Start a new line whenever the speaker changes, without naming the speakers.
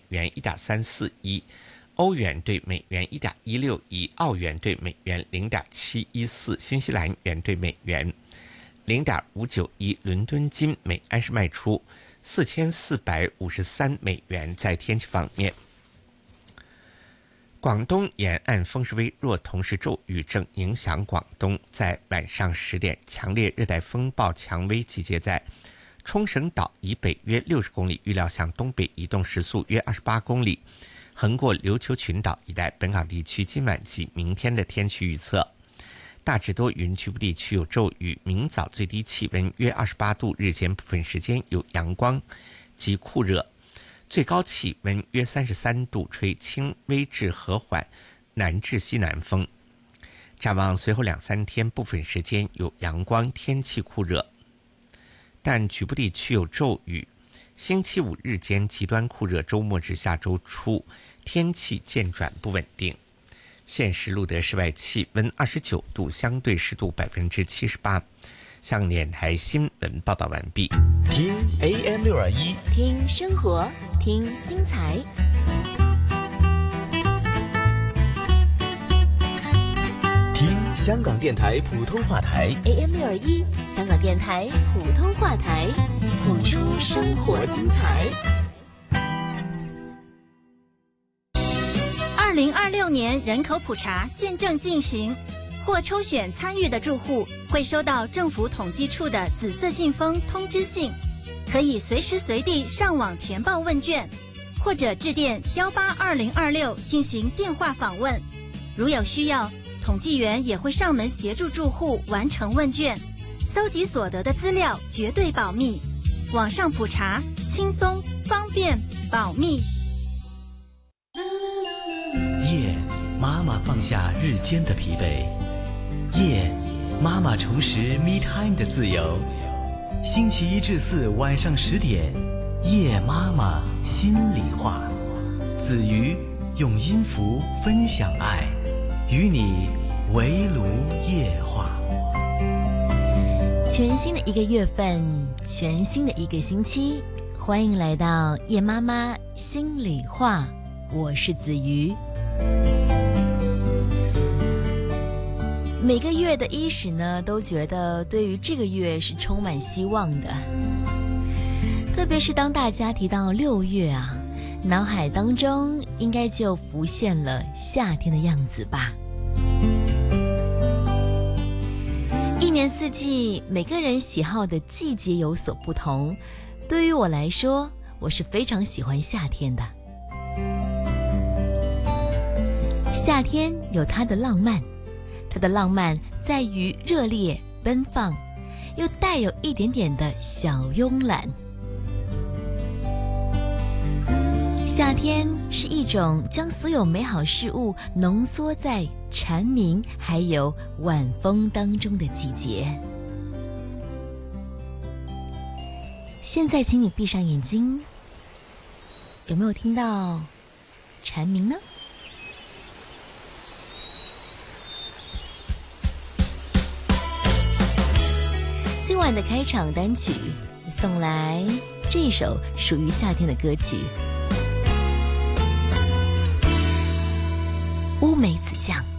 元 1.341， 欧元对美元 1.161， 澳元对美元 0.714， 新西兰元对美元 0.591。 伦敦金每安士卖出4453美元。在天气方面，广东沿岸风势微弱，同时骤雨正影响广东。在晚上10点，强烈热带风暴蔷薇集结在冲绳岛以北约60公里，预料向东北移动，时速约28公里，横过琉球群岛一带。本港地区今晚及明天的天气预测：大致多云，局部地区有骤雨，明早最低气温约28度，日间部分时间有阳光及酷热，最高气温约33度，吹轻微至和缓南至西南风。展望随后2-3天，部分时间有阳光，天气酷热，但局部地区有骤雨。星期5日间极端酷热，周末至下周初天气渐转不稳定。现时录得室外气温29度，相对湿度78%。向电台新闻报道完毕。
听 AM621，
听生活，听精彩。
听香港电台普通话台
AM621，香港电台普通话台，谱出生活精彩。
2026年人口普查现正进行，或抽选参与的住户会收到政府统计处的紫色信封通知信，可以随时随地上网填报问卷，或者致电182026进行电话访问。如有需要，统计员也会上门协助住户完成问卷，搜集所得的资料绝对保密。网上普查轻松、方便、保密。
夜，妈妈放下日间的疲惫。夜，妈妈重拾 me time 的自由。星期1至4晚上10点，夜妈妈心里话。子瑜用音符分享爱，与你围炉夜话。
全新的一个月份，全新的一个星期，欢迎来到夜妈妈心里话，我是子瑜。每个月的伊始呢，都觉得对于这个月是充满希望的，特别是当大家提到6月啊，脑海当中应该就浮现了夏天的样子吧。一年四季，每个人喜好的季节有所不同。对于我来说，我是非常喜欢夏天的。夏天有它的浪漫，它的浪漫在于热烈奔放，又带有一点点的小慵懒。夏天是一种将所有美好事物浓缩在蝉鸣还有晚风当中的季节。现在请你闭上眼睛，有没有听到蝉鸣呢？今晚的开场单曲送来这一首属于夏天的歌曲，乌梅子酱。